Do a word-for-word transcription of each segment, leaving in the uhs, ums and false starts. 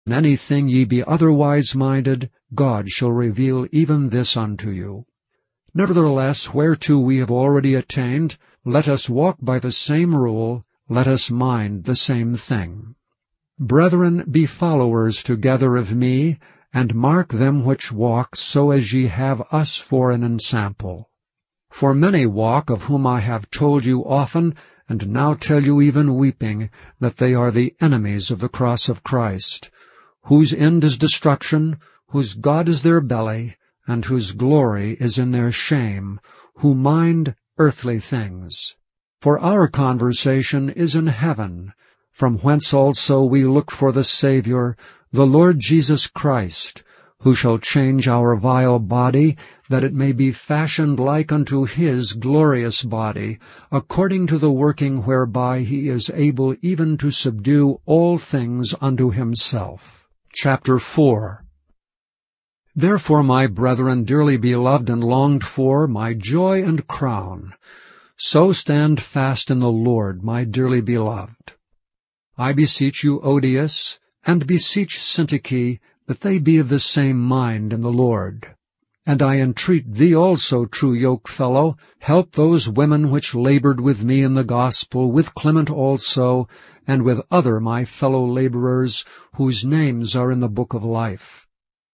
In anything ye be otherwise minded, God shall reveal even this unto you. Nevertheless, whereto we have already attained, let us walk by the same rule, let us mind the same thing. Brethren, be followers together of me, and mark them which walk, so as ye have us for an ensample. For many walk, of whom I have told you often, and now tell you even weeping, that they are the enemies of the cross of Christ, whose end is destruction, whose God is their belly, and whose glory is in their shame, who mind earthly things. For our conversation is in heaven, from whence also we look for the Saviour, the Lord Jesus Christ, who shall change our vile body, that it may be fashioned like unto his glorious body, according to the working whereby he is able even to subdue all things unto himself. Chapter four. Therefore, my brethren, dearly beloved and longed for, my joy and crown, so stand fast in the Lord, my dearly beloved. I beseech you, Odius, and beseech Syntyche, that they be of the same mind in the Lord. And I entreat thee also, true yokefellow, help those women which labored with me in the gospel, with Clement also, and with other my fellow laborers, whose names are in the book of life.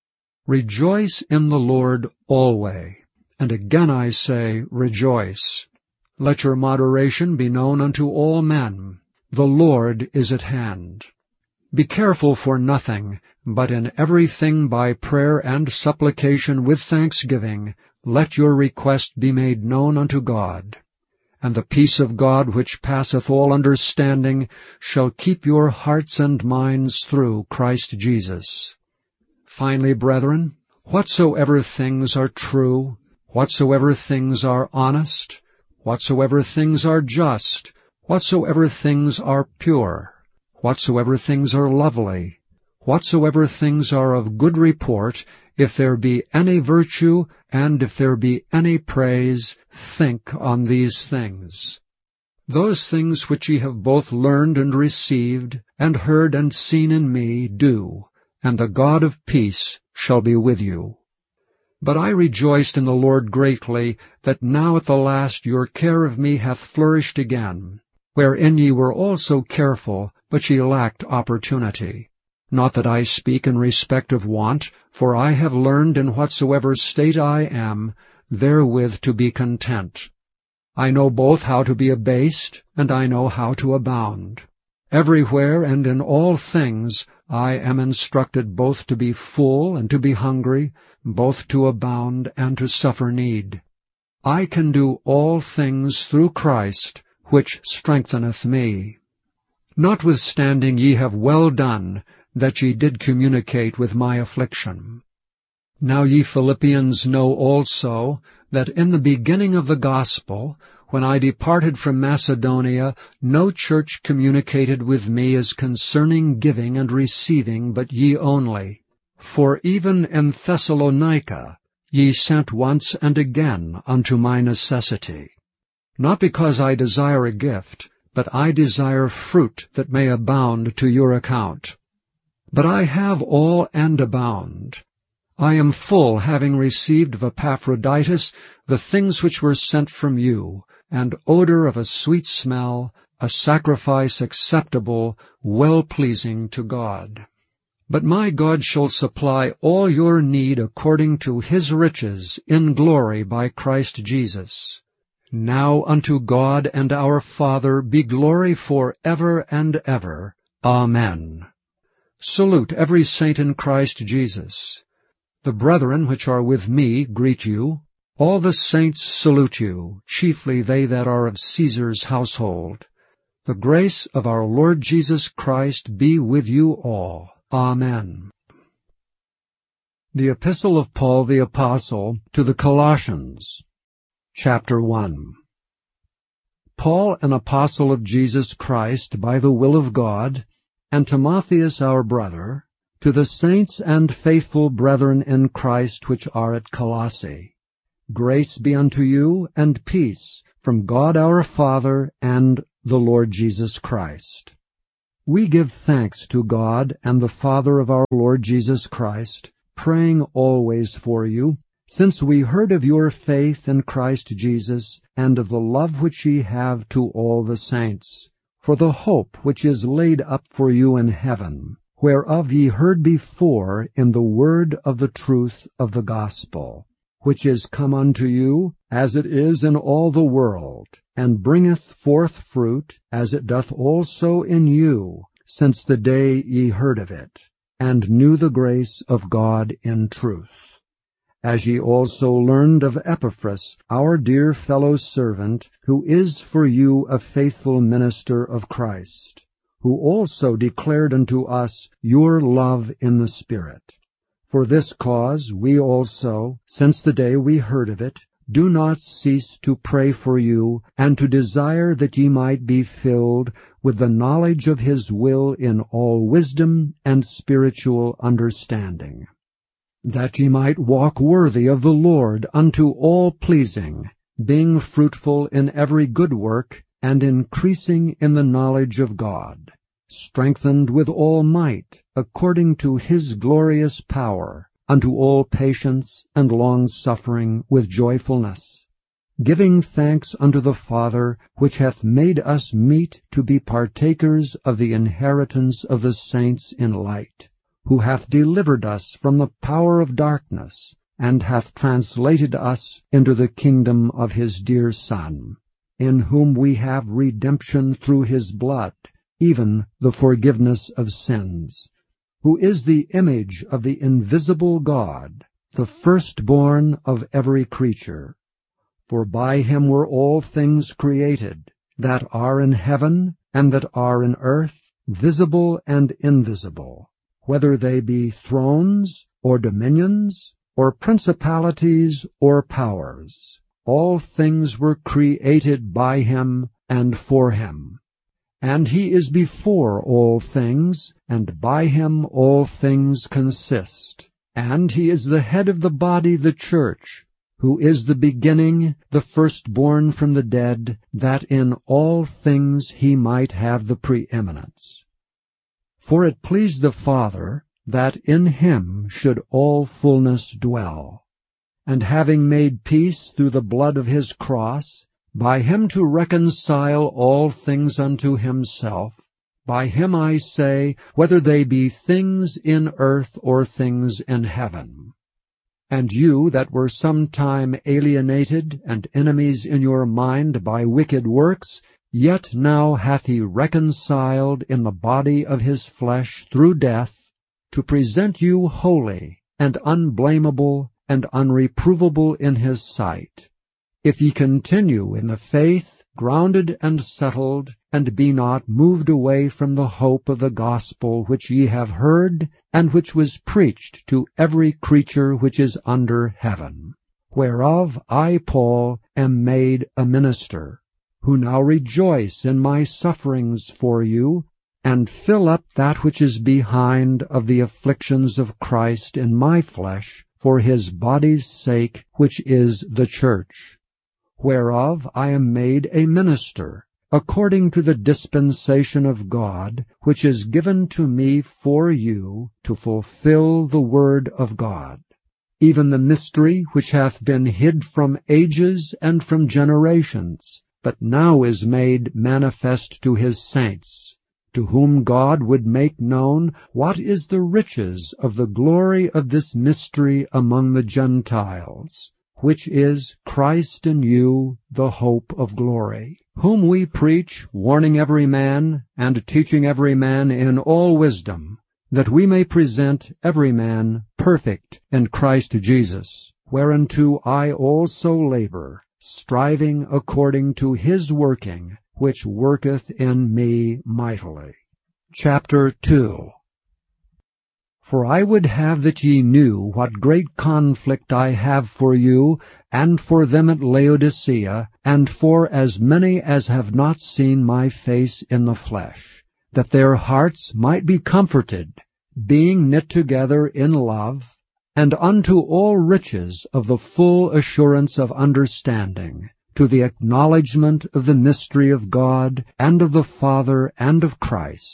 Rejoice in the Lord alway, and again I say, rejoice. Let your moderation be known unto all men. The Lord is at hand. Be careful for nothing, but in everything by prayer and supplication with thanksgiving, let your request be made known unto God. And the peace of God, which passeth all understanding, shall keep your hearts and minds through Christ Jesus. Finally, brethren, whatsoever things are true, whatsoever things are honest, whatsoever things are just, whatsoever things are pure, whatsoever things are lovely, whatsoever things are of good report, if there be any virtue, and if there be any praise, think on these things. Those things which ye have both learned and received, and heard and seen in me, do, and the God of peace shall be with you. But I rejoiced in the Lord greatly, that now at the last your care of me hath flourished again, wherein ye were also careful, but ye lacked opportunity. Not that I speak in respect of want, for I have learned in whatsoever state I am, therewith to be content. I know both how to be abased, and I know how to abound. Everywhere and in all things I am instructed both to be full and to be hungry, both to abound and to suffer need. I can do all things through Christ, which strengtheneth me. Notwithstanding ye have well done, that ye did communicate with my affliction. Now ye Philippians know also, that in the beginning of the gospel, when I departed from Macedonia, no church communicated with me as concerning giving and receiving, but ye only. For even in Thessalonica ye sent once and again unto my necessity. Not because I desire a gift, but I desire fruit that may abound to your account. But I have all and abound. I am full, having received of Epaphroditus the things which were sent from you, and odor of a sweet smell, a sacrifice acceptable, well-pleasing to God. But my God shall supply all your need according to his riches in glory by Christ Jesus. Now unto God and our Father be glory for ever and ever. Amen. Salute every saint in Christ Jesus. The brethren which are with me greet you. All the saints salute you, chiefly they that are of Caesar's household. The grace of our Lord Jesus Christ be with you all. Amen. The Epistle of Paul the Apostle to the Colossians, Chapter one. Paul, an apostle of Jesus Christ by the will of God, and Timotheus our brother, to the saints and faithful brethren in Christ which are at Colossae. Grace be unto you, and peace, from God our Father and the Lord Jesus Christ. We give thanks to God and the Father of our Lord Jesus Christ, praying always for you, since we heard of your faith in Christ Jesus, and of the love which ye have to all the saints, for the hope which is laid up for you in heaven, whereof ye heard before in the word of the truth of the gospel, which is come unto you, as it is in all the world, and bringeth forth fruit, as it doth also in you, since the day ye heard of it, and knew the grace of God in truth. As ye also learned of Epaphras, our dear fellow-servant, who is for you a faithful minister of Christ, who also declared unto us your love in the Spirit. For this cause we also, since the day we heard of it, do not cease to pray for you, and to desire that ye might be filled with the knowledge of his will in all wisdom and spiritual understanding, that ye might walk worthy of the Lord unto all pleasing, being fruitful in every good work, and increasing in the knowledge of God, strengthened with all might, according to his glorious power, unto all patience and long-suffering with joyfulness, giving thanks unto the Father, which hath made us meet to be partakers of the inheritance of the saints in light, who hath delivered us from the power of darkness, and hath translated us into the kingdom of his dear Son, in whom we have redemption through his blood, even the forgiveness of sins, who is the image of the invisible God, the firstborn of every creature. For by him were all things created, that are in heaven and that are in earth, visible and invisible, whether they be thrones, or dominions, or principalities, or powers. All things were created by him and for him. And he is before all things, and by him all things consist. And he is the head of the body, the church, who is the beginning, the firstborn from the dead, that in all things he might have the preeminence. For it pleased the Father that in him should all fullness dwell, and having made peace through the blood of his cross, by him to reconcile all things unto himself, by him I say, whether they be things in earth or things in heaven. And you that were sometime alienated and enemies in your mind by wicked works, yet now hath he reconciled in the body of his flesh through death, to present you holy and unblameable and unreprovable in his sight, if ye continue in the faith, grounded and settled, and be not moved away from the hope of the gospel which ye have heard, and which was preached to every creature which is under heaven, whereof I, Paul, am made a minister, who now rejoice in my sufferings for you, and fill up that which is behind of the afflictions of Christ in my flesh, for his body's sake, which is the church, whereof I am made a minister, according to the dispensation of God, which is given to me for you to fulfill the word of God, even the mystery which hath been hid from ages and from generations, but now is made manifest to his saints, to whom God would make known what is the riches of the glory of this mystery among the Gentiles, which is Christ in you, the hope of glory, whom we preach, warning every man, and teaching every man in all wisdom, that we may present every man perfect in Christ Jesus, whereunto I also labor, striving according to his working, which worketh in me mightily. Chapter two. For I would have that ye knew what great conflict I have for you, and for them at Laodicea, and for as many as have not seen my face in the flesh, that their hearts might be comforted, being knit together in love, and unto all riches of the full assurance of understanding, to the acknowledgement of the mystery of God, and of the Father, and of Christ,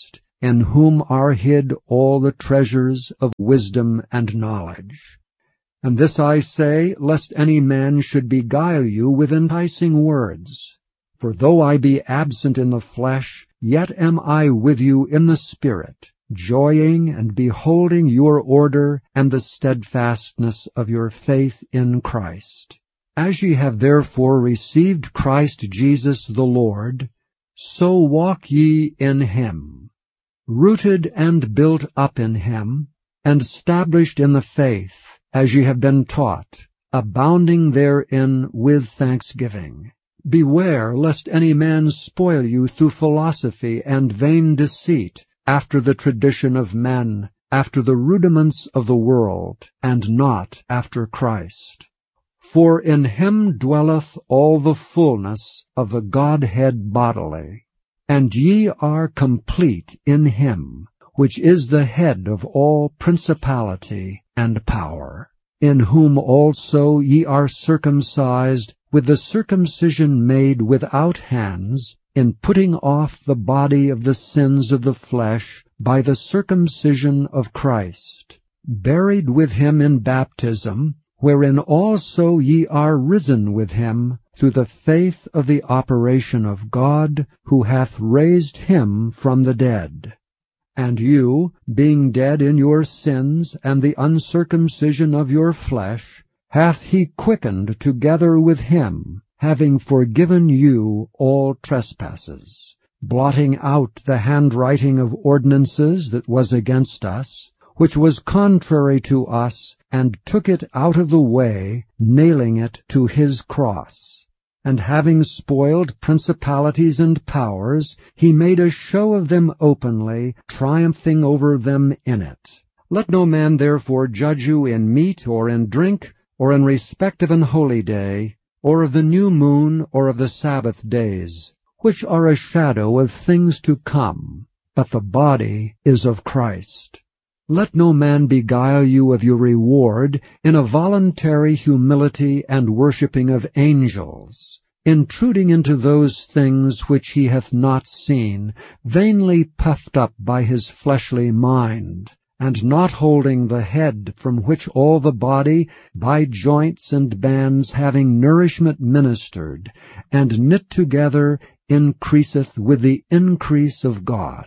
in whom are hid all the treasures of wisdom and knowledge. And this I say, lest any man should beguile you with enticing words. For though I be absent in the flesh, yet am I with you in the Spirit, joying and beholding your order and the steadfastness of your faith in Christ. As ye have therefore received Christ Jesus the Lord, so walk ye in him, rooted and built up in him, and established in the faith, as ye have been taught, abounding therein with thanksgiving. Beware lest any man spoil you through philosophy and vain deceit, after the tradition of men, after the rudiments of the world, and not after Christ. For in him dwelleth all the fullness of the Godhead bodily, and ye are complete in him, which is the head of all principality and power, in whom also ye are circumcised with the circumcision made without hands, in putting off the body of the sins of the flesh by the circumcision of Christ, buried with him in baptism, wherein also ye are risen with him through the faith of the operation of God, who hath raised him from the dead. And you, being dead in your sins and the uncircumcision of your flesh, hath he quickened together with him, having forgiven you all trespasses, blotting out the handwriting of ordinances that was against us, which was contrary to us, and took it out of the way, nailing it to his cross. And having spoiled principalities and powers, he made a show of them openly, triumphing over them in it. Let no man therefore judge you in meat or in drink, or in respect of an holy day, or of the new moon, or of the Sabbath days, which are a shadow of things to come, but the body is of Christ. Let no man beguile you of your reward in a voluntary humility and worshipping of angels, intruding into those things which he hath not seen, vainly puffed up by his fleshly mind, and not holding the head, from which all the body, by joints and bands having nourishment ministered, and knit together, increaseth with the increase of God.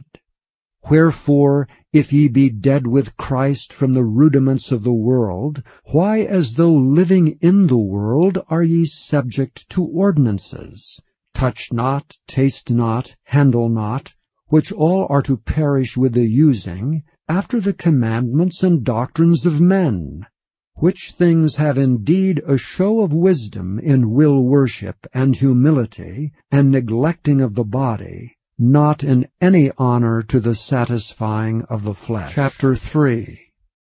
Wherefore, if ye be dead with Christ from the rudiments of the world, why as though living in the world are ye subject to ordinances? Touch not, taste not, handle not, which all are to perish with the using, after the commandments and doctrines of men, which things have indeed a show of wisdom in will worship and humility, and neglecting of the body, not in any honor to the satisfying of the flesh. Chapter three.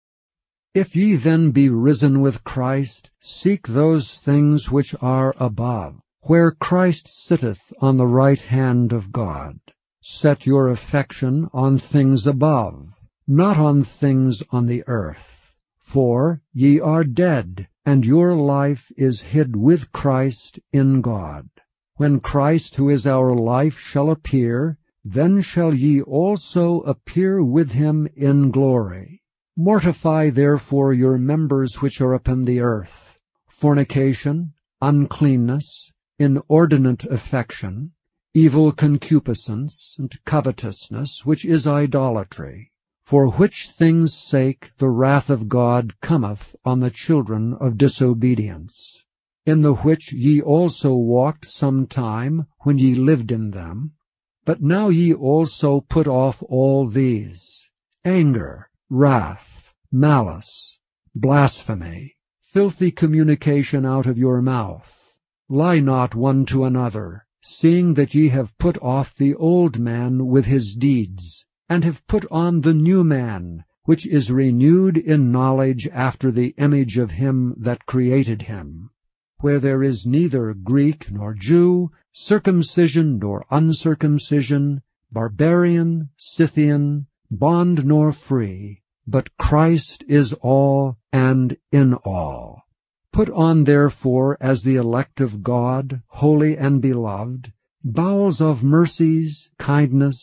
If ye then be risen with Christ, seek those things which are above, where Christ sitteth on the right hand of God. Set your affection on things above, not on things on the earth. For ye are dead, and your life is hid with Christ in God. When Christ, who is our life, shall appear, then shall ye also appear with him in glory. Mortify therefore your members which are upon the earth, fornication, uncleanness, inordinate affection, evil concupiscence, and covetousness, which is idolatry, for which things' sake the wrath of God cometh on the children of disobedience, in the which ye also walked some time when ye lived in them. But now ye also put off all these: anger, wrath, malice, blasphemy, filthy communication out of your mouth. Lie not one to another, seeing that ye have put off the old man with his deeds, and have put on the new man, which is renewed in knowledge after the image of him that created him, where there is neither Greek nor Jew, circumcision nor uncircumcision, barbarian, Scythian, bond nor free, but Christ is all and in all. Put on therefore, as the elect of God, holy and beloved, bowels of mercies, kindness,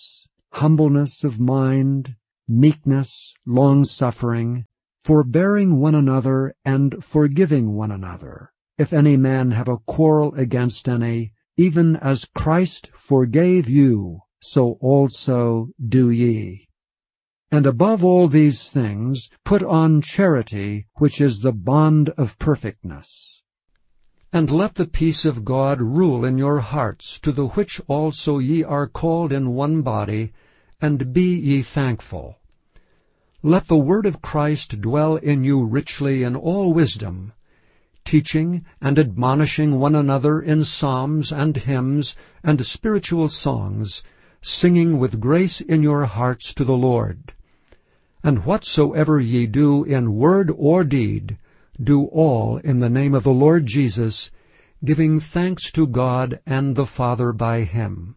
humbleness of mind, meekness, long-suffering, forbearing one another, and forgiving one another. If any man have a quarrel against any, even as Christ forgave you, so also do ye. And above all these things put on charity, which is the bond of perfectness. And let the peace of God rule in your hearts, to the which also ye are called in one body, and be ye thankful. Let the word of Christ dwell in you richly in all wisdom, teaching and admonishing one another in psalms and hymns and spiritual songs, singing with grace in your hearts to the Lord. And whatsoever ye do in word or deed, do all in the name of the Lord Jesus, giving thanks to God and the Father by him.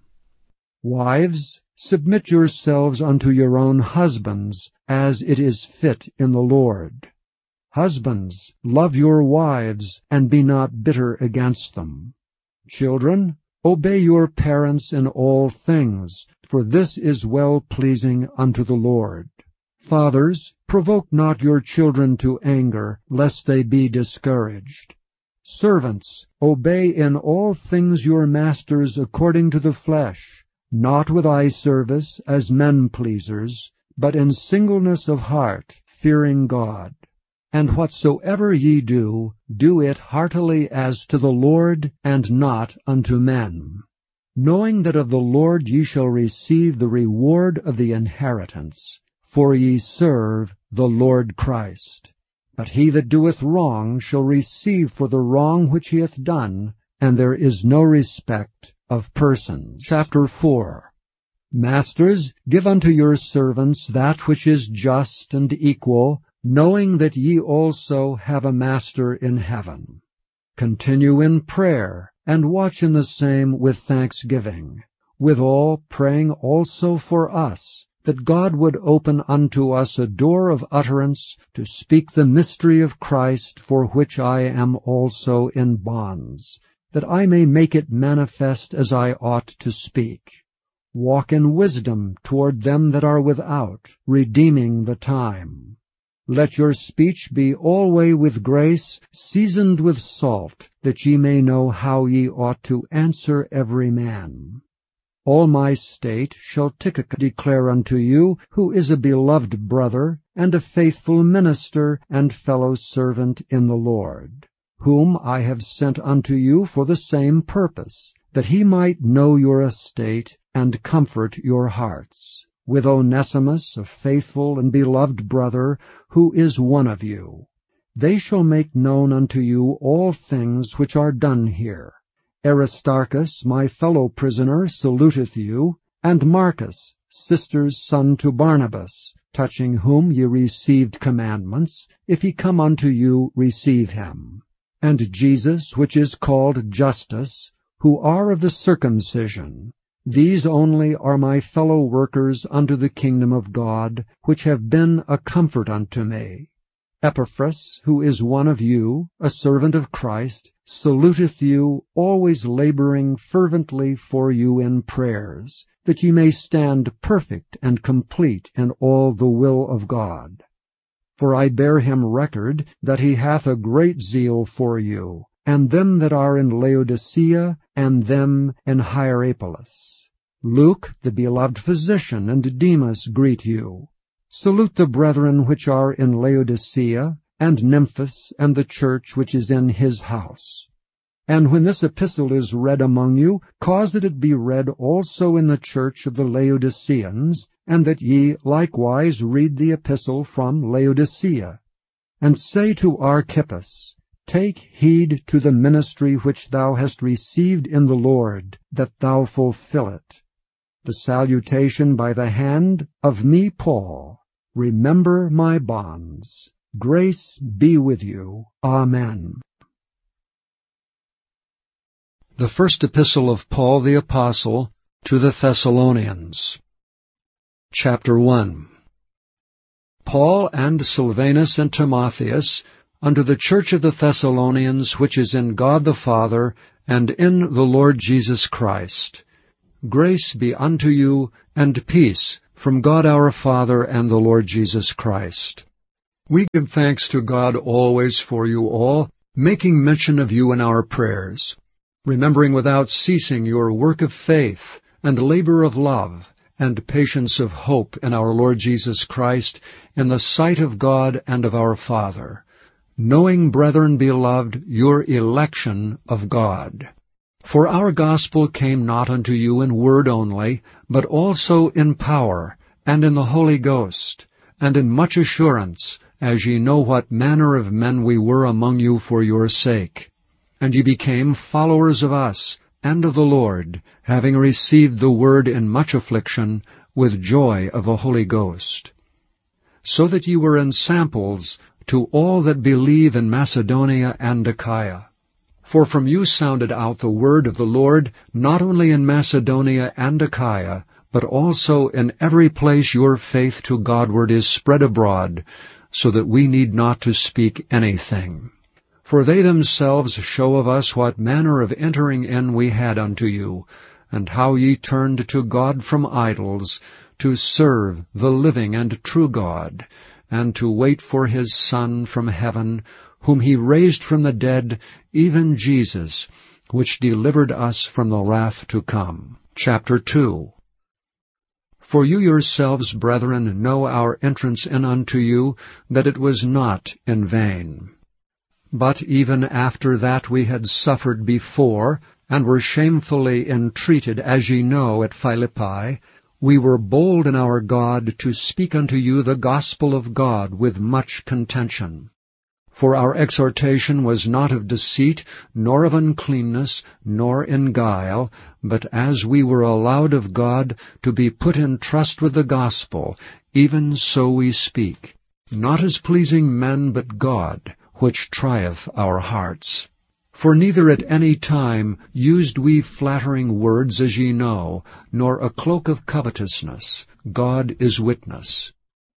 Wives, submit yourselves unto your own husbands, as it is fit in the Lord. Husbands, love your wives, and be not bitter against them. Children, obey your parents in all things, for this is well-pleasing unto the Lord. Fathers, provoke not your children to anger, lest they be discouraged. Servants, obey in all things your masters according to the flesh, not with eye service as men-pleasers, but in singleness of heart, fearing God. And whatsoever ye do, do it heartily as to the Lord, and not unto men, knowing that of the Lord ye shall receive the reward of the inheritance, for ye serve the Lord Christ. But he that doeth wrong shall receive for the wrong which he hath done, and there is no respect of persons. Chapter four. Masters, give unto your servants that which is just and equal, knowing that ye also have a Master in heaven. Continue in prayer, and watch in the same with thanksgiving, withal praying also for us, that God would open unto us a door of utterance to speak the mystery of Christ, for which I am also in bonds, that I may make it manifest as I ought to speak. Walk in wisdom toward them that are without, redeeming the time. Let your speech be alway with grace, seasoned with salt, that ye may know how ye ought to answer every man. All my state shall Tychicus declare unto you, who is a beloved brother, and a faithful minister, and fellow servant in the Lord, whom I have sent unto you for the same purpose, that he might know your estate, and comfort your hearts, with Onesimus, a faithful and beloved brother, who is one of you. They shall make known unto you all things which are done here. Aristarchus, my fellow prisoner, saluteth you, and Marcus, sister's son to Barnabas, touching whom ye received commandments. If he come unto you, receive him. And Jesus, which is called Justus, who are of the circumcision. These only are my fellow workers unto the kingdom of God, which have been a comfort unto me. Epaphras, who is one of you, a servant of Christ, saluteth you, always laboring fervently for you in prayers, that ye may stand perfect and complete in all the will of God. For I bear him record that he hath a great zeal for you, and them that are in Laodicea, and them in Hierapolis. Luke, the beloved physician, and Demas greet you. Salute the brethren which are in Laodicea, and Nymphas, and the church which is in his house. And when this epistle is read among you, cause that it be read also in the church of the Laodiceans, and that ye likewise read the epistle from Laodicea. And say to Archippus, Take heed to the ministry which thou hast received in the Lord, that thou fulfill it. The salutation by the hand of me, Paul. Remember my bonds. Grace be with you. Amen. The first epistle of Paul the Apostle to the Thessalonians. Chapter one. Paul and Silvanus and Timotheus, unto the church of the Thessalonians, which is in God the Father, and in the Lord Jesus Christ. Grace be unto you, and peace from God our Father and the Lord Jesus Christ. We give thanks to God always for you all, making mention of you in our prayers, remembering without ceasing your work of faith, and labor of love, and patience of hope in our Lord Jesus Christ, in the sight of God and of our Father, knowing, brethren beloved, your election of God. For our gospel came not unto you in word only, but also in power, and in the Holy Ghost, and in much assurance, as ye know what manner of men we were among you for your sake. And ye became followers of us, and of the Lord, having received the word in much affliction, with joy of the Holy Ghost. So that ye were ensamples to all that believe in Macedonia and Achaia. For from you sounded out the word of the Lord, not only in Macedonia and Achaia, but also in every place your faith to Godward is spread abroad, so that we need not to speak anything. For they themselves show of us what manner of entering in we had unto you, and how ye turned to God from idols, to serve the living and true God, and to wait for his Son from heaven, whom he raised from the dead, even Jesus, which delivered us from the wrath to come. Chapter two. For you yourselves, brethren, know our entrance in unto you, that it was not in vain. But even after that we had suffered before, and were shamefully entreated, as ye know, at Philippi, we were bold in our God to speak unto you the gospel of God with much contention. For our exhortation was not of deceit, nor of uncleanness, nor in guile, but as we were allowed of God to be put in trust with the gospel, even so we speak, not as pleasing men, but God, which trieth our hearts. For neither at any time used we flattering words, as ye know, nor a cloak of covetousness, God is witness.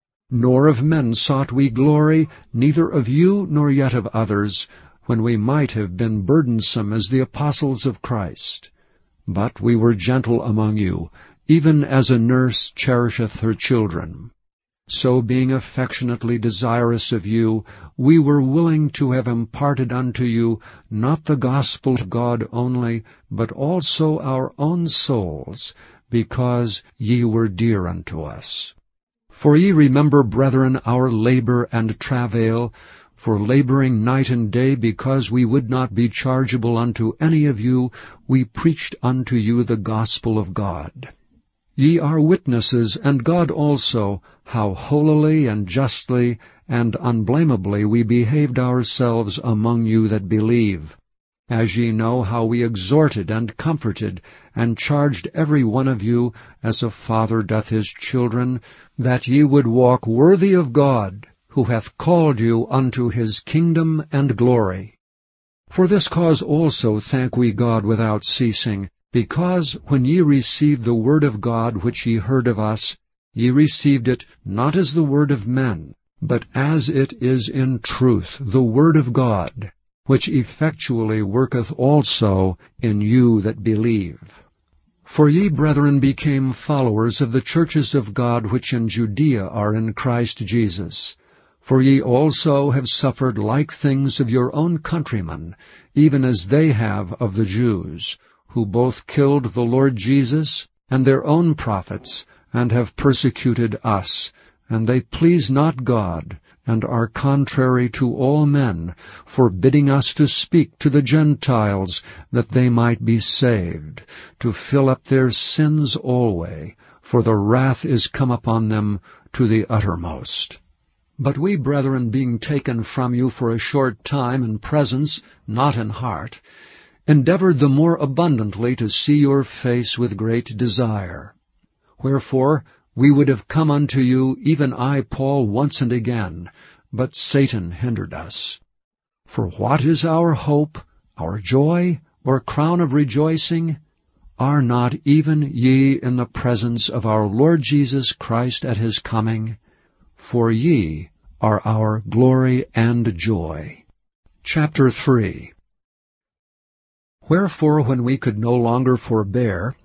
Nor of men sought we glory, neither of you nor yet of others, when we might have been burdensome as the apostles of Christ. But we were gentle among you, even as a nurse cherisheth her children. So being affectionately desirous of you, we were willing to have imparted unto you not the gospel of God only, but also our own souls, because ye were dear unto us. For ye remember, brethren, our labor and travail, for laboring night and day, because we would not be chargeable unto any of you, we preached unto you the gospel of God. Ye are witnesses, and God also, how holily and justly and unblameably we behaved ourselves among you that believe, as ye know how we exhorted and comforted, and charged every one of you, as a father doth his children, that ye would walk worthy of God, who hath called you unto his kingdom and glory. For this cause also thank we God without ceasing, because when ye received the word of God which ye heard of us, ye received it not as the word of men, but as it is in truth the word of God, which effectually worketh also in you that believe. For ye, brethren, became followers of the churches of God which in Judea are in Christ Jesus. For ye also have suffered like things of your own countrymen, even as they have of the Jews, who both killed the Lord Jesus and their own prophets, and have persecuted us, and they please not God, and are contrary to all men, forbidding us to speak to the Gentiles, that they might be saved, to fill up their sins alway, for the wrath is come upon them to the uttermost. But we, brethren, being taken from you for a short time in presence, not in heart, endeavored the more abundantly to see your face with great desire. Wherefore we would have come unto you, even I, Paul, once and again, but Satan hindered us. For what is our hope, our joy, or crown of rejoicing? Are not even ye in the presence of our Lord Jesus Christ at his coming? For ye are our glory and joy. Chapter three. Wherefore, when we could no longer forbear,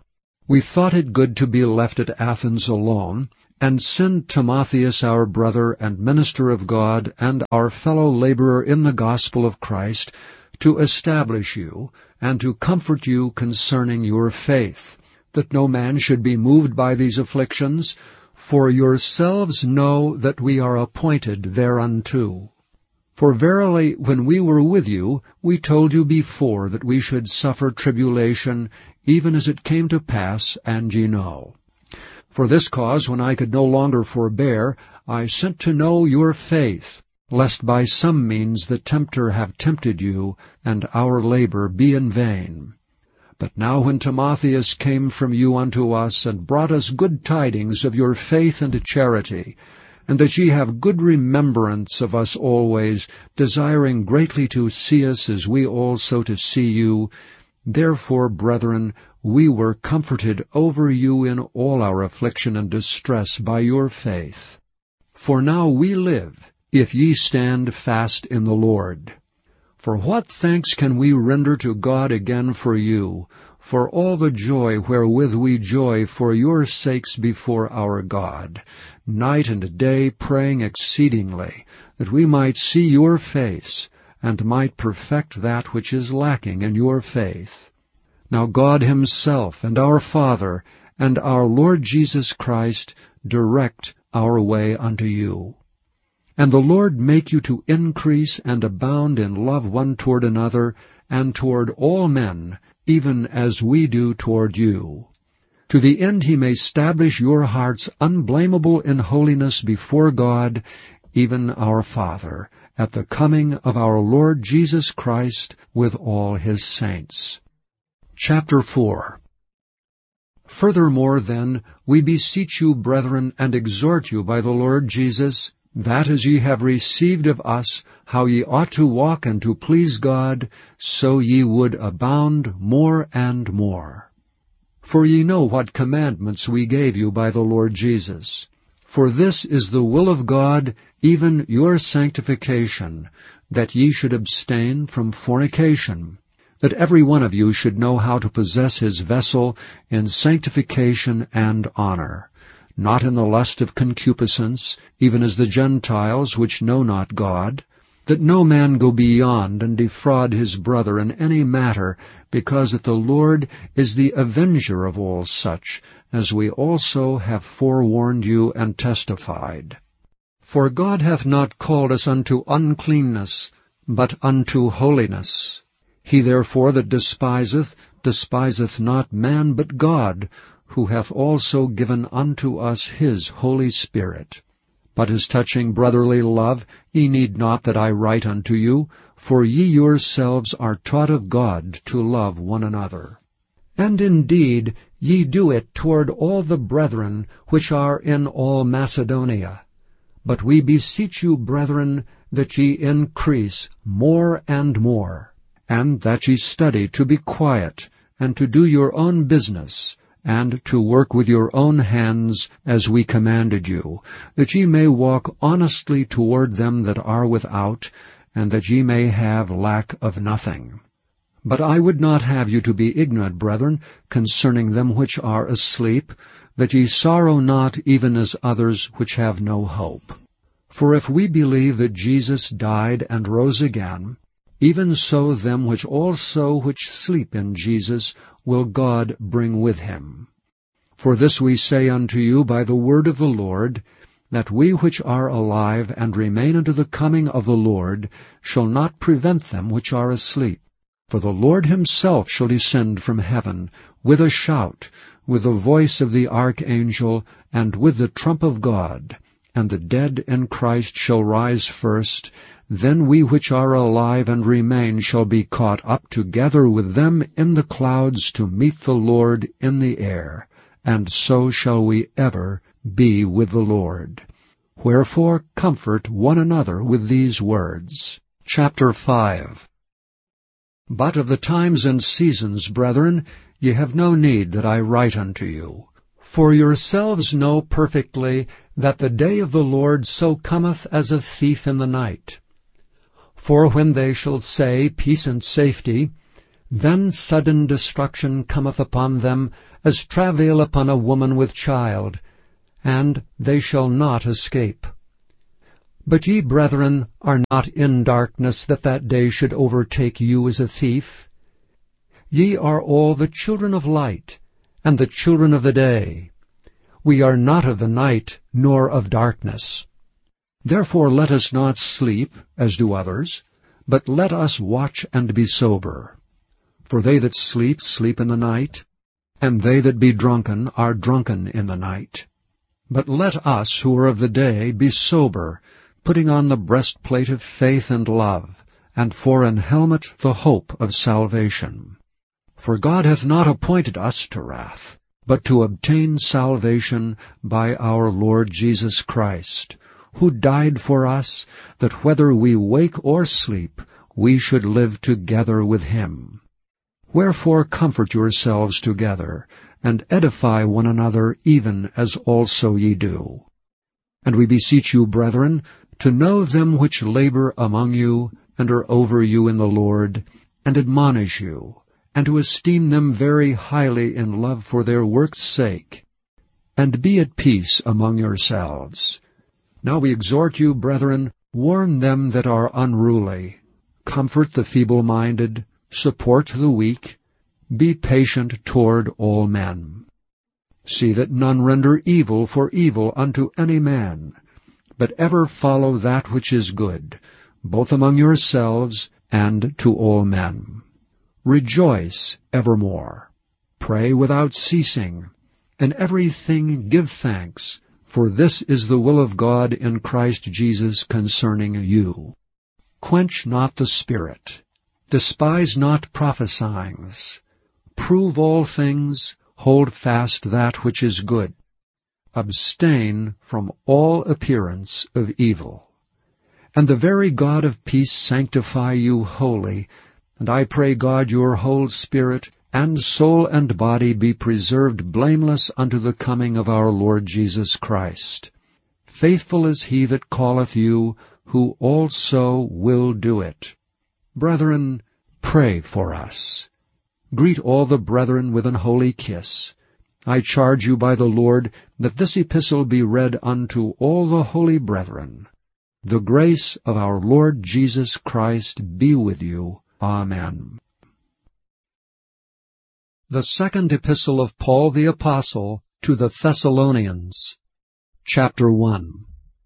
We thought it good to be left at Athens alone, and send Timotheus our brother and minister of God, and our fellow laborer in the gospel of Christ, to establish you, and to comfort you concerning your faith, that no man should be moved by these afflictions, for yourselves know that we are appointed thereunto. For verily, when we were with you, we told you before that we should suffer tribulation, even as it came to pass, and ye know. For this cause, when I could no longer forbear, I sent to know your faith, lest by some means the tempter have tempted you, and our labor be in vain. But now when Timotheus came from you unto us, and brought us good tidings of your faith and charity, and that ye have good remembrance of us always, desiring greatly to see us as we also to see you, therefore, brethren, we were comforted over you in all our affliction and distress by your faith. For now we live, if ye stand fast in the Lord. For what thanks can we render to God again for you, for all the joy wherewith we joy for your sakes before our God, night and day praying exceedingly, that we might see your face, and might perfect that which is lacking in your faith. Now God himself, and our Father, and our Lord Jesus Christ, direct our way unto you. And the Lord make you to increase and abound in love one toward another, and toward all men, even as we do toward you, to the end he may establish your hearts unblameable in holiness before God, even our Father, at the coming of our Lord Jesus Christ with all his saints. Chapter four. Furthermore, then, we beseech you, brethren, and exhort you by the Lord Jesus, that as ye have received of us how ye ought to walk and to please God, so ye would abound more and more. For ye know what commandments we gave you by the Lord Jesus. For this is the will of God, even your sanctification, that ye should abstain from fornication, that every one of you should know how to possess his vessel in sanctification and honor, not in the lust of concupiscence, even as the Gentiles which know not God, that no man go beyond and defraud his brother in any matter, because that the Lord is the avenger of all such, as we also have forewarned you and testified. For God hath not called us unto uncleanness, but unto holiness. He therefore that despiseth, despiseth not man but God, who hath also given unto us his Holy Spirit. But as touching brotherly love, ye need not that I write unto you, for ye yourselves are taught of God to love one another. And indeed ye do it toward all the brethren which are in all Macedonia. But we beseech you, brethren, that ye increase more and more, and that ye study to be quiet, and to do your own business, and to work with your own hands, as we commanded you, that ye may walk honestly toward them that are without, and that ye may have lack of nothing. But I would not have you to be ignorant, brethren, concerning them which are asleep, that ye sorrow not even as others which have no hope. For if we believe that Jesus died and rose again, even so them which also which sleep in Jesus will God bring with him. For this we say unto you by the word of the Lord, that we which are alive and remain unto the coming of the Lord shall not prevent them which are asleep. For the Lord himself shall descend from heaven with a shout, with the voice of the archangel, and with the trump of God, and the dead in Christ shall rise first. Then we which are alive and remain shall be caught up together with them in the clouds to meet the Lord in the air, and so shall we ever be with the Lord. Wherefore comfort one another with these words. Chapter five. But of the times and seasons, brethren, ye have no need that I write unto you. For yourselves know perfectly that the day of the Lord so cometh as a thief in the night. For when they shall say, Peace and safety, Then sudden destruction cometh upon them, as travail upon a woman with child, and they shall not escape. But ye, brethren, are not in darkness, that that day should overtake you as a thief. Ye are all the children of light, and the children of the day. We are not of the night, nor of darkness. Therefore let us not sleep, as do others, but let us watch and be sober. For they that sleep, sleep in the night, and they that be drunken are drunken in the night. But let us who are of the day be sober, putting on the breastplate of faith and love, and for an helmet the hope of salvation. For God hath not appointed us to wrath, but to obtain salvation by our Lord Jesus Christ, who died for us, that whether we wake or sleep, we should live together with him. Wherefore comfort yourselves together, and edify one another, even as also ye do. And we beseech you, brethren, to know them which labor among you, and are over you in the Lord, and admonish you, and to esteem them very highly in love for their work's sake. And be at peace among yourselves. Now we exhort you, brethren, warn them that are unruly, comfort the feeble-minded, support the weak, be patient toward all men. See that none render evil for evil unto any man, but ever follow that which is good, both among yourselves and to all men. Rejoice evermore. Pray without ceasing. In everything give thanks, for this is the will of God in Christ Jesus concerning you. Quench not the spirit. Despise not prophesying. Prove all things. Hold fast that which is good. Abstain from all appearance of evil. And the very God of peace sanctify you wholly. And I pray God your whole spirit, and soul and body be preserved blameless unto the coming of our Lord Jesus Christ. Faithful is he that calleth you, who also will do it. Brethren, pray for us. Greet all the brethren with an holy kiss. I charge you by the Lord that this epistle be read unto all the holy brethren. The grace of our Lord Jesus Christ be with you. Amen. The second epistle of Paul the Apostle to the Thessalonians, chapter one.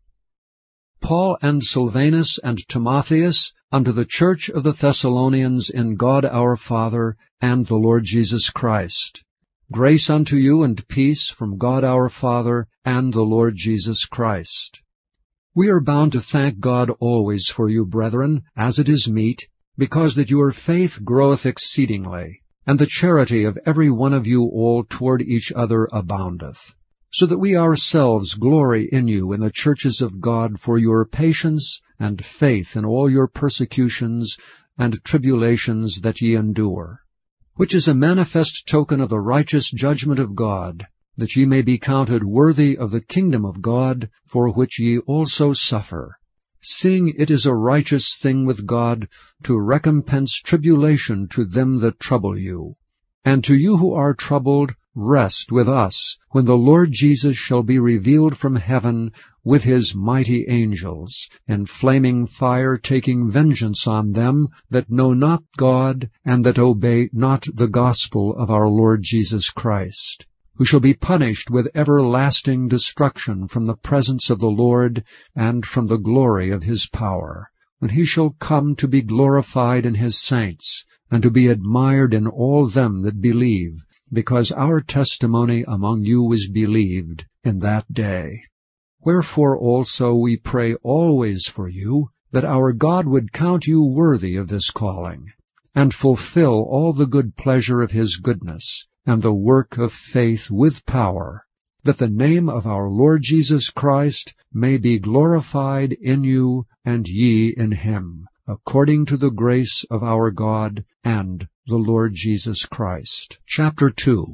Paul and Silvanus and Timotheus, unto the church of the Thessalonians in God our Father and the Lord Jesus Christ. Grace unto you and peace from God our Father and the Lord Jesus Christ. We are bound to thank God always for you, brethren, as it is meet, because that your faith groweth exceedingly, and the charity of every one of you all toward each other aboundeth, so that we ourselves glory in you in the churches of God for your patience and faith in all your persecutions and tribulations that ye endure, which is a manifest token of the righteous judgment of God, that ye may be counted worthy of the kingdom of God, for which ye also suffer, seeing it is a righteous thing with God to recompense tribulation to them that trouble you. And to you who are troubled, rest with us, when the Lord Jesus shall be revealed from heaven with his mighty angels, in flaming fire, taking vengeance on them that know not God, and that obey not the gospel of our Lord Jesus Christ, who shall be punished with everlasting destruction from the presence of the Lord and from the glory of his power, when he shall come to be glorified in his saints, and to be admired in all them that believe, because our testimony among you is believed in that day. Wherefore also we pray always for you, that our God would count you worthy of this calling, and fulfill all the good pleasure of his goodness, and the work of faith with power, that the name of our Lord Jesus Christ may be glorified in you, and ye in him, according to the grace of our God and the Lord Jesus Christ. Chapter two.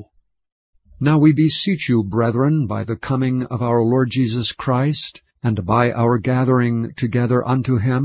Now we beseech you, brethren, by the coming of our Lord Jesus Christ, and by our gathering together unto him,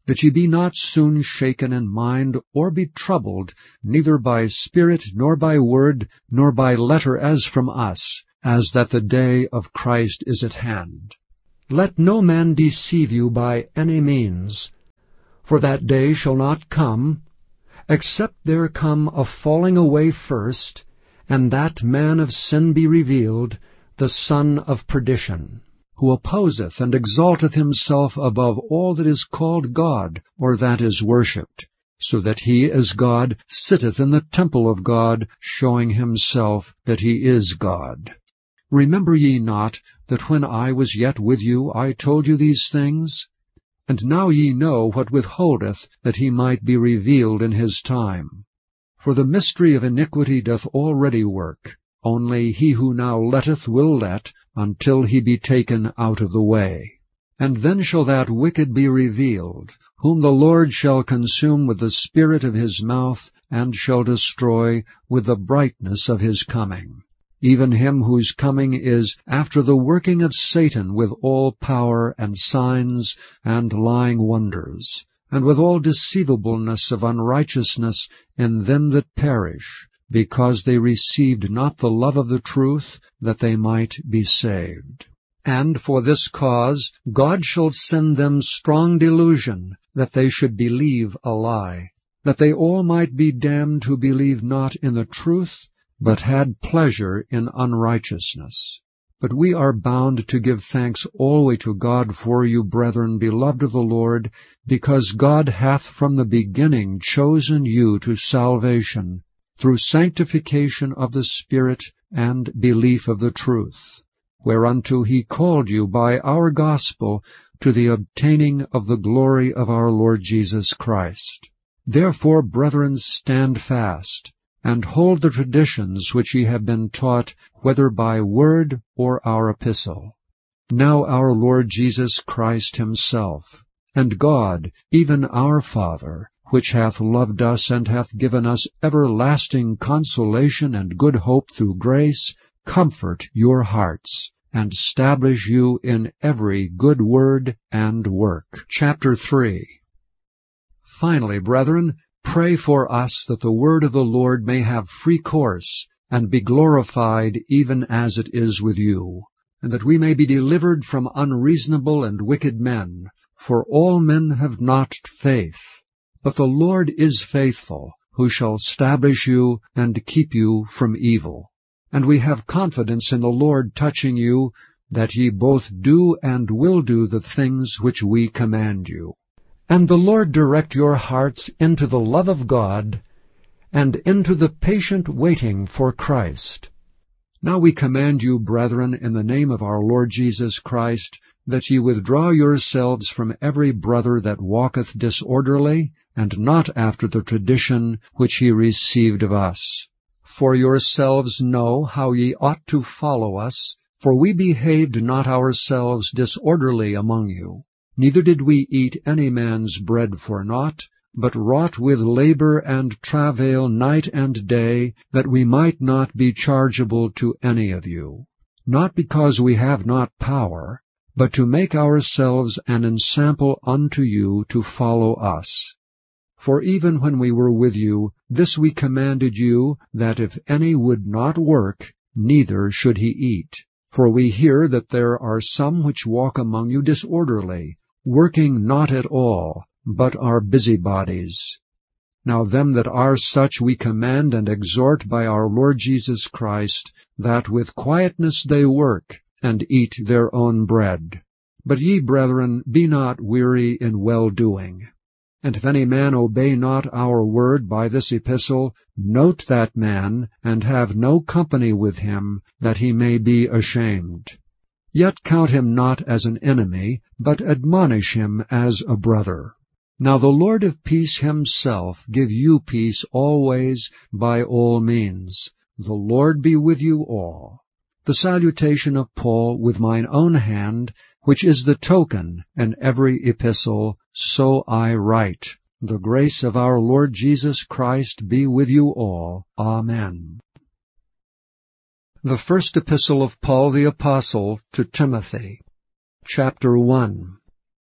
that ye be not soon shaken in mind, or be troubled, neither by spirit, nor by word, nor by letter as from us, as that the day of Christ is at hand. Let no man deceive you by any means, for that day shall not come, except there come a falling away first, and that man of sin be revealed, the son of perdition, who opposeth and exalteth himself above all that is called God, or that is worshipped, so that he as God sitteth in the temple of God, showing himself that he is God. Remember ye not that when I was yet with you I told you these things? And now ye know what withholdeth, that he might be revealed in his time. For the mystery of iniquity doth already work, only he who now letteth will let, until he be taken out of the way. And then shall that wicked be revealed, whom the Lord shall consume with the spirit of his mouth, and shall destroy with the brightness of his coming. Even him whose coming is after the working of Satan with all power and signs and lying wonders, and with all deceivableness of unrighteousness in them that perish, because they received not the love of the truth, that they might be saved. And for this cause God shall send them strong delusion, that they should believe a lie, that they all might be damned who believe not in the truth, but had pleasure in unrighteousness. But we are bound to give thanks always to God for you, brethren, beloved of the Lord, because God hath from the beginning chosen you to salvation, through sanctification of the Spirit and belief of the truth, whereunto he called you by our gospel to the obtaining of the glory of our Lord Jesus Christ. Therefore, brethren, stand fast, and hold the traditions which ye have been taught, whether by word or our epistle. Now our Lord Jesus Christ himself, and God, even our Father, which hath loved us and hath given us everlasting consolation and good hope through grace, comfort your hearts, and stablish you in every good word and work. Chapter three. Finally, brethren, pray for us that the word of the Lord may have free course, and be glorified even as it is with you, and that we may be delivered from unreasonable and wicked men, for all men have not faith. But the Lord is faithful, who shall stablish you and keep you from evil. And we have confidence in the Lord touching you, that ye both do and will do the things which we command you. And the Lord direct your hearts into the love of God, and into the patient waiting for Christ. Now we command you, brethren, in the name of our Lord Jesus Christ, that ye withdraw yourselves from every brother that walketh disorderly, and not after the tradition which ye received of us. For yourselves know how ye ought to follow us, for we behaved not ourselves disorderly among you. Neither did we eat any man's bread for naught, but wrought with labor and travail night and day, that we might not be chargeable to any of you. Not because we have not power, but to make ourselves an ensample unto you to follow us. For even when we were with you, this we commanded you, that if any would not work, neither should he eat. For we hear that there are some which walk among you disorderly, working not at all, but are busybodies. Now them that are such we command and exhort by our Lord Jesus Christ, that with quietness they work, and eat their own bread. But ye, brethren, be not weary in well-doing. And if any man obey not our word by this epistle, note that man, and have no company with him, that he may be ashamed. Yet count him not as an enemy, but admonish him as a brother. Now the Lord of peace himself give you peace always by all means. The Lord be with you all. The salutation of Paul with mine own hand, which is the token in every epistle, so I write. The grace of our Lord Jesus Christ be with you all. Amen. The first epistle of Paul the Apostle to Timothy. Chapter one.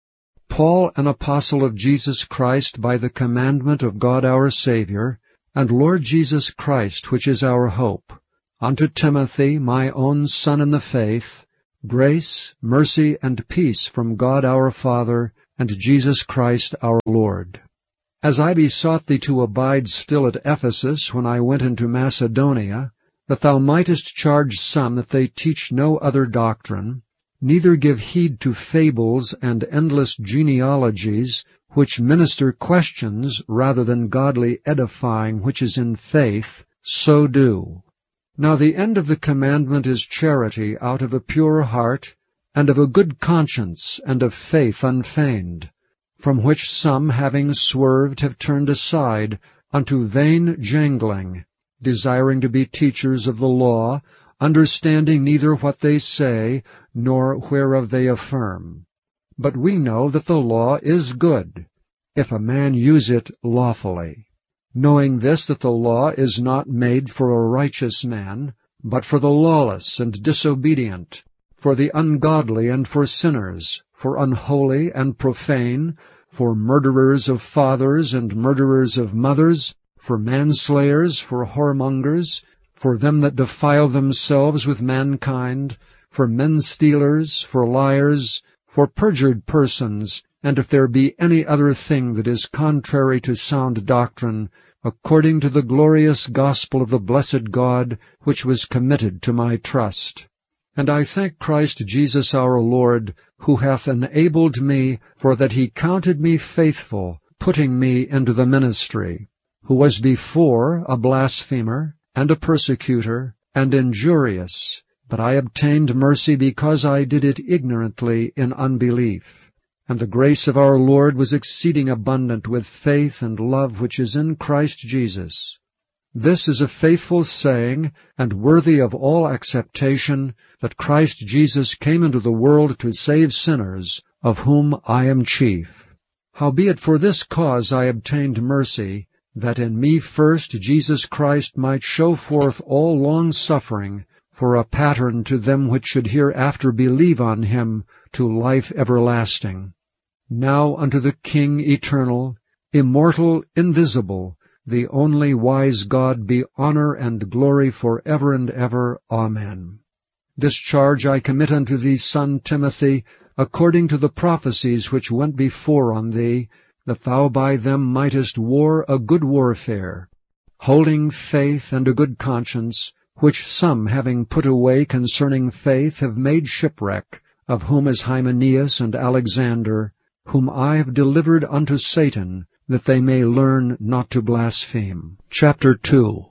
Paul, an apostle of Jesus Christ by the commandment of God our Saviour, and Lord Jesus Christ, which is our hope, unto Timothy, my own son in the faith, grace, mercy, and peace from God our Father, and Jesus Christ our Lord. As I besought thee to abide still at Ephesus when I went into Macedonia, that thou mightest charge some that they teach no other doctrine, neither give heed to fables and endless genealogies, which minister questions rather than godly edifying which is in faith, so do. Now the end of the commandment is charity out of a pure heart, and of a good conscience, and of faith unfeigned, from which some, having swerved, have turned aside unto vain jangling, desiring to be teachers of the law, understanding neither what they say, nor whereof they affirm. But we know that the law is good, if a man use it lawfully. Knowing this, that the law is not made for a righteous man, but for the lawless and disobedient, for the ungodly and for sinners, for unholy and profane, for murderers of fathers and murderers of mothers, for manslayers, for whoremongers, for them that defile themselves with mankind, for men-stealers, for liars, for perjured persons, and if there be any other thing that is contrary to sound doctrine, according to the glorious gospel of the blessed God, which was committed to my trust. And I thank Christ Jesus our Lord, who hath enabled me, for that he counted me faithful, putting me into the ministry, who was before a blasphemer, and a persecutor, and injurious, but I obtained mercy because I did it ignorantly in unbelief. And the grace of our Lord was exceeding abundant with faith and love which is in Christ Jesus. This is a faithful saying, and worthy of all acceptation, that Christ Jesus came into the world to save sinners, of whom I am chief. Howbeit for this cause I obtained mercy, that in me first Jesus Christ might show forth all long-suffering, for a pattern to them which should hereafter believe on him to life everlasting. Now unto the King eternal, immortal, invisible, the only wise God, be honor and glory for ever and ever. Amen. This charge I commit unto thee, son Timothy, according to the prophecies which went before on thee, that thou by them mightest war a good warfare, holding faith and a good conscience, which some, having put away concerning faith, have made shipwreck, of whom is Hymenaeus and Alexander, whom I have delivered unto Satan, that they may learn not to blaspheme. Chapter two.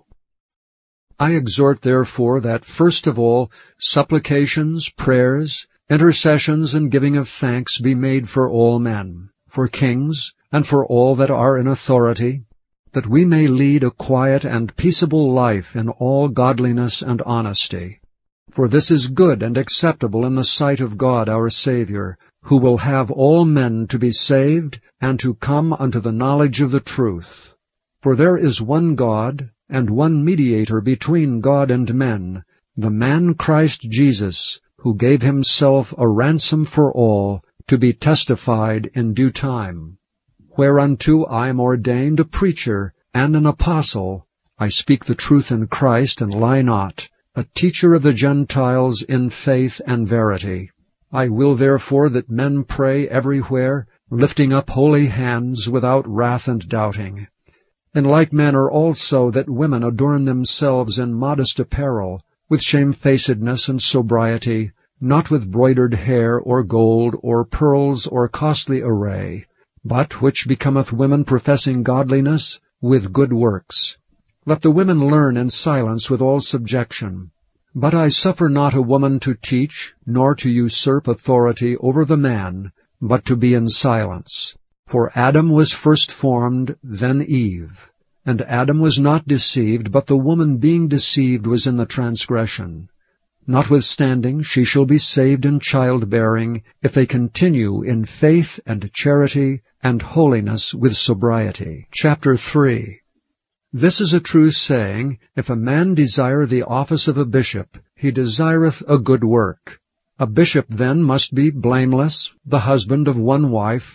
I exhort therefore that, first of all, supplications, prayers, intercessions, and giving of thanks be made for all men, for kings, and for all that are in authority, that we may lead a quiet and peaceable life in all godliness and honesty. For this is good and acceptable in the sight of God our Saviour, who will have all men to be saved, and to come unto the knowledge of the truth. For there is one God, and one mediator between God and men, the man Christ Jesus, who gave himself a ransom for all, to be testified in due time. Whereunto I am ordained a preacher and an apostle, I speak the truth in Christ, and lie not, a teacher of the Gentiles in faith and verity. I will therefore that men pray everywhere, lifting up holy hands without wrath and doubting. In like manner also that women adorn themselves in modest apparel, with shamefacedness and sobriety, not with broidered hair, or gold, or pearls, or costly array, but which becometh women professing godliness, with good works. Let the women learn in silence with all subjection. But I suffer not a woman to teach, nor to usurp authority over the man, but to be in silence. For Adam was first formed, then Eve. And Adam was not deceived, but the woman being deceived was in the transgression. Notwithstanding, she shall be saved in childbearing, if they continue in faith and charity and holiness with sobriety. Chapter three. This is a true saying, if a man desire the office of a bishop, he desireth a good work. A bishop then must be blameless, the husband of one wife,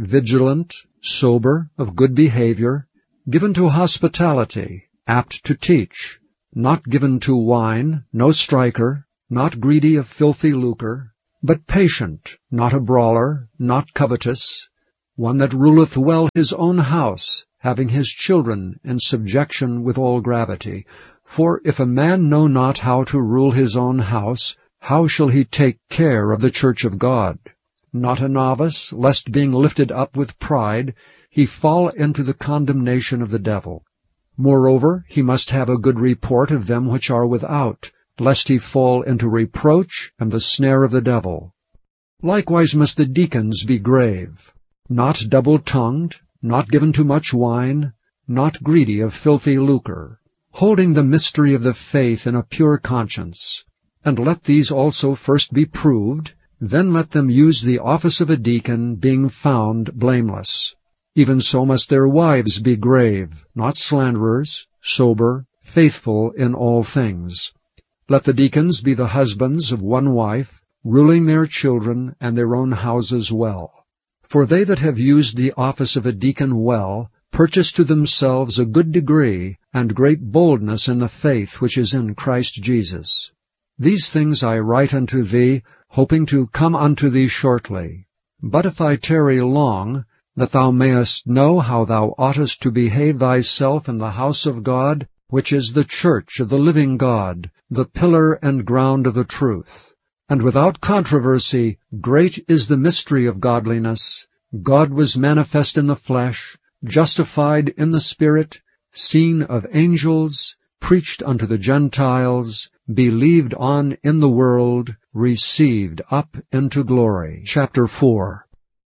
vigilant, sober, of good behavior, given to hospitality, apt to teach, not given to wine, no striker, not greedy of filthy lucre, but patient, not a brawler, not covetous, one that ruleth well his own house, having his children in subjection with all gravity. For if a man know not how to rule his own house, how shall he take care of the church of God? Not a novice, lest being lifted up with pride, he fall into the condemnation of the devil. Moreover, he must have a good report of them which are without, lest he fall into reproach and the snare of the devil. Likewise must the deacons be grave, not double-tongued, not given to much wine, not greedy of filthy lucre, holding the mystery of the faith in a pure conscience. And let these also first be proved, then let them use the office of a deacon, being found blameless. Even so must their wives be grave, not slanderers, sober, faithful in all things. Let the deacons be the husbands of one wife, ruling their children and their own houses well. For they that have used the office of a deacon well purchase to themselves a good degree and great boldness in the faith which is in Christ Jesus. These things I write unto thee, hoping to come unto thee shortly. But if I tarry long, that thou mayest know how thou oughtest to behave thyself in the house of God, which is the church of the living God, the pillar and ground of the truth. And without controversy, great is the mystery of godliness. God was manifest in the flesh, justified in the Spirit, seen of angels, preached unto the Gentiles, believed on in the world, received up into glory. Chapter four.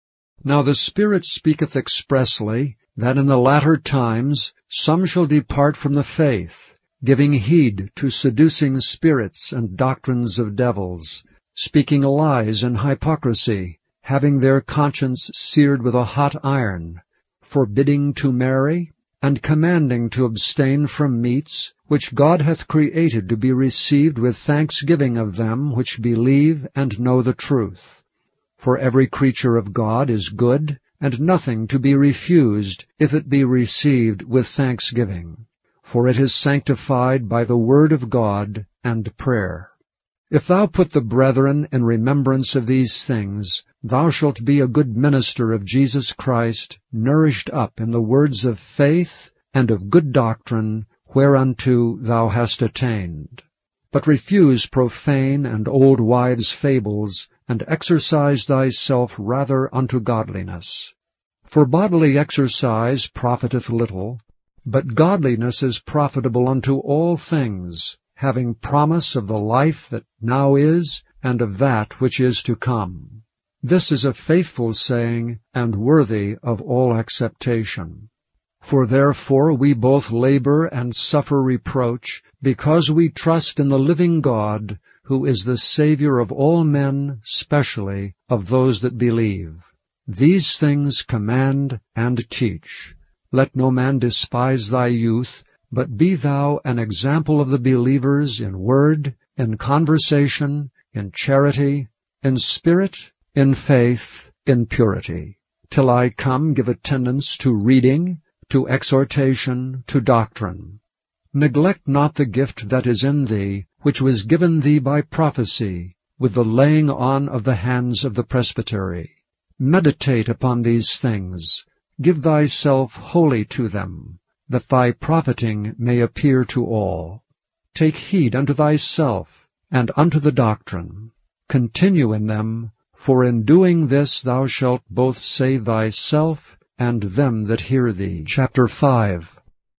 Now the Spirit speaketh expressly, that in the latter times some shall depart from the faith, giving heed to seducing spirits and doctrines of devils, speaking lies and hypocrisy, having their conscience seared with a hot iron, forbidding to marry, and commanding to abstain from meats, which God hath created to be received with thanksgiving of them which believe and know the truth. For every creature of God is good, and nothing to be refused, if it be received with thanksgiving. For it is sanctified by the word of God and prayer. If thou put the brethren in remembrance of these things, thou shalt be a good minister of Jesus Christ, nourished up in the words of faith and of good doctrine, whereunto thou hast attained. But refuse profane and old wives' fables, and exercise thyself rather unto godliness. For bodily exercise profiteth little, but godliness is profitable unto all things, having promise of the life that now is, and of that which is to come. This is a faithful saying, and worthy of all acceptation. For therefore we both labor and suffer reproach, because we trust in the living God, who is the Savior of all men, specially of those that believe. These things command and teach. Let no man despise thy youth, but be thou an example of the believers in word, in conversation, in charity, in spirit, in faith, in purity. Till I come, give attendance to reading, to exhortation, to doctrine. Neglect not the gift that is in thee, which was given thee by prophecy, with the laying on of the hands of the presbytery. Meditate upon these things. Give thyself wholly to them, that thy profiting may appear to all. Take heed unto thyself, and unto the doctrine. Continue in them, for in doing this thou shalt both save thyself and them that hear thee. Chapter five.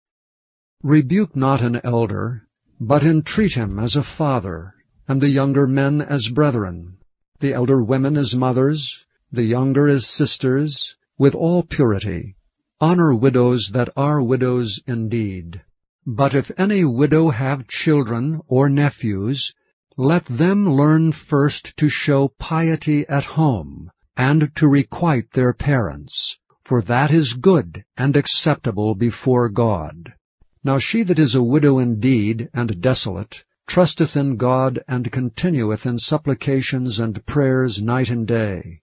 Rebuke not an elder, but entreat him as a father, and the younger men as brethren, the elder women as mothers, the younger as sisters, with all purity. Honor widows that are widows indeed. But if any widow have children or nephews, let them learn first to show piety at home, and to requite their parents, for that is good and acceptable before God. Now she that is a widow indeed, and desolate, trusteth in God, and continueth in supplications and prayers night and day.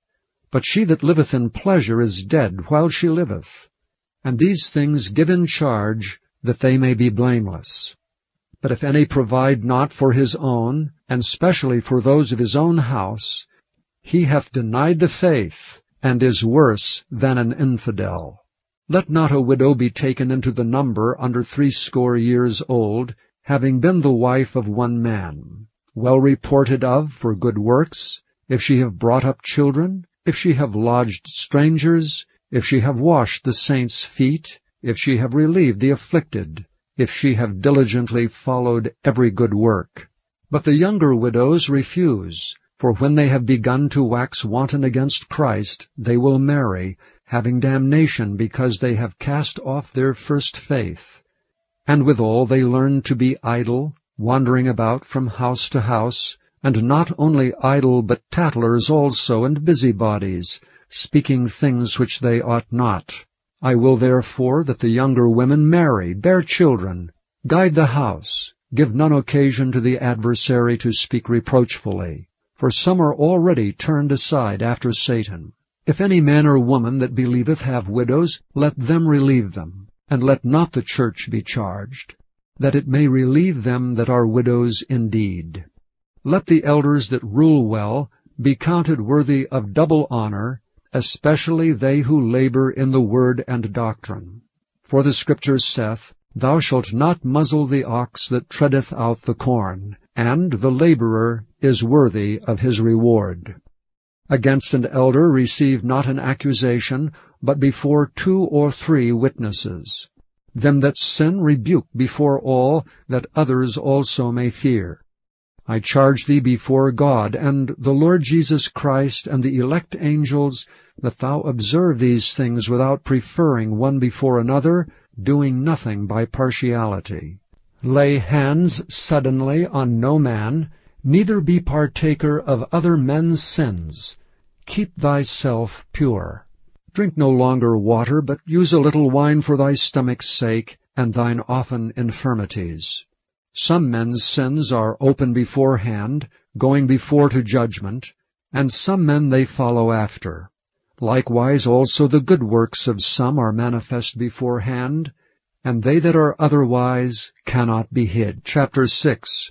but she that liveth in pleasure is dead while she liveth. And these things give in charge, that they may be blameless. But if any provide not for his own, and specially for those of his own house, he hath denied the faith, and is worse than an infidel. Let not a widow be taken into the number under threescore years old, having been the wife of one man, well reported of for good works, if she have brought up children, if she have lodged strangers, if she have washed the saints' feet, if she have relieved the afflicted, if she have diligently followed every good work. But the younger widows refuse, for when they have begun to wax wanton against Christ, they will marry, having damnation because they have cast off their first faith. And withal they learn to be idle, wandering about from house to house, and not only idle but tattlers also and busybodies, speaking things which they ought not. I will therefore that the younger women marry, bear children, guide the house, give none occasion to the adversary to speak reproachfully. For some are already turned aside after Satan. If any man or woman that believeth have widows, let them relieve them, and let not the church be charged, that it may relieve them that are widows indeed. Let the elders that rule well be counted worthy of double honor, especially they who labor in the word and doctrine. For the Scripture saith, Thou shalt not muzzle the ox that treadeth out the corn, and the laborer is worthy of his reward. Against an elder receive not an accusation, but before two or three witnesses. Them that sin rebuke before all, that others also may fear. I charge thee before God and the Lord Jesus Christ and the elect angels, that thou observe these things without preferring one before another, doing nothing by partiality. Lay hands suddenly on no man, neither be partaker of other men's sins. Keep thyself pure. Drink no longer water, but use a little wine for thy stomach's sake, and thine often infirmities. Some men's sins are open beforehand, going before to judgment, and some men they follow after. Likewise also the good works of some are manifest beforehand, and they that are otherwise cannot be hid. Chapter six.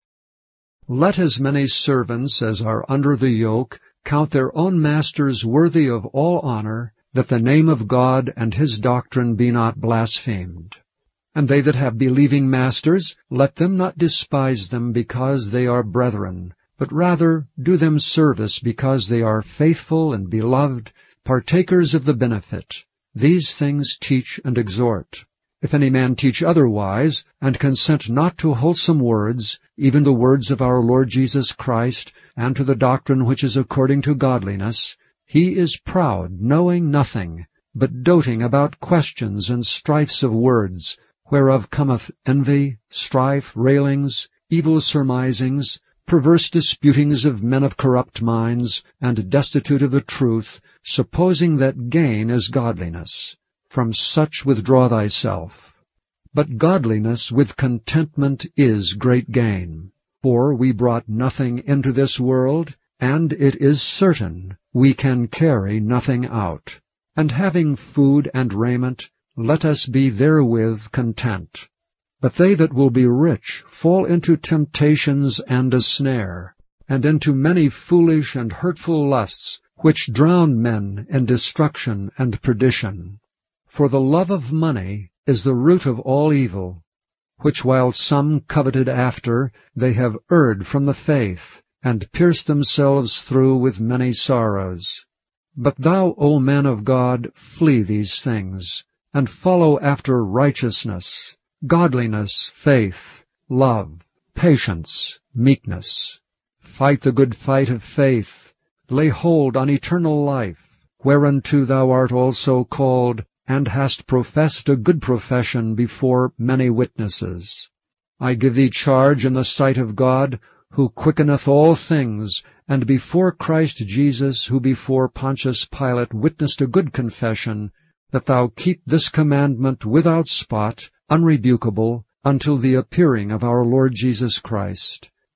Let as many servants as are under the yoke count their own masters worthy of all honor, that the name of God and his doctrine be not blasphemed. And they that have believing masters, let them not despise them because they are brethren, but rather do them service because they are faithful and beloved, partakers of the benefit. These things teach and exhort. If any man teach otherwise, and consent not to wholesome words, even the words of our Lord Jesus Christ, and to the doctrine which is according to godliness, he is proud, knowing nothing, but doting about questions and strifes of words, whereof cometh envy, strife, railings, evil surmisings, perverse disputings of men of corrupt minds, and destitute of the truth, supposing that gain is godliness. From such withdraw thyself. But godliness with contentment is great gain. For we brought nothing into this world, and it is certain we can carry nothing out. And having food and raiment, let us be therewith content. But they that will be rich fall into temptations and a snare, and into many foolish and hurtful lusts, which drown men in destruction and perdition. For the love of money is the root of all evil, which while some coveted after, they have erred from the faith, and pierced themselves through with many sorrows. But thou, O man of God, flee these things, and follow after righteousness, godliness, faith, love, patience, meekness. Fight the good fight of faith, lay hold on eternal life, whereunto thou art also called, and hast professed a good profession before many witnesses. I give thee charge in the sight of God, who quickeneth all things, and before Christ Jesus, who before Pontius Pilate witnessed a good confession, that thou keep this commandment without spot, unrebukable, until the appearing of our Lord Jesus Christ.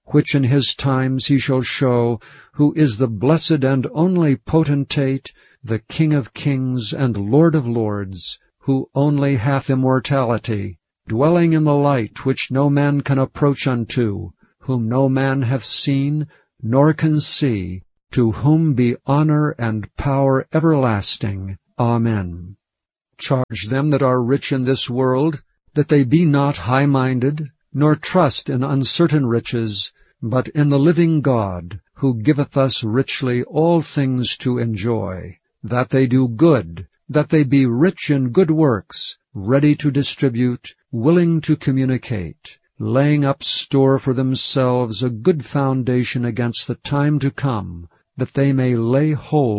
which in his times he shall show, who is the blessed and only potentate, the King of kings and Lord of lords, who only hath immortality, dwelling in the light which no man can approach unto, whom no man hath seen, nor can see, to whom be honor and power everlasting. Amen. Charge them that are rich in this world, that they be not high-minded, nor trust in uncertain riches, but in the living God, who giveth us richly all things to enjoy, that they do good, that they be rich in good works, ready to distribute, willing to communicate, laying up store for themselves a good foundation against the time to come, that they may lay hold